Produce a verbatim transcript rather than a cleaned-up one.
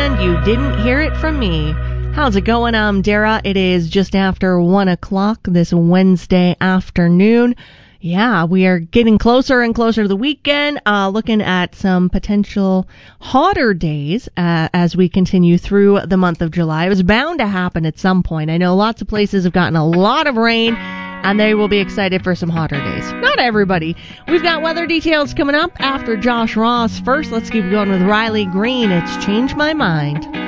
and you didn't hear it from me. How's it going? I'm Dara. It is just after one o'clock this Wednesday afternoon. Yeah, we are getting closer and closer to the weekend, uh, looking at some potential hotter days uh, as we continue through the month of July. It was bound to happen at some point. I know lots of places have gotten a lot of rain, and they will be excited for some hotter days. Not everybody. We've got weather details coming up after Josh Ross. First, let's keep going with Riley Green. It's Changed My Mind.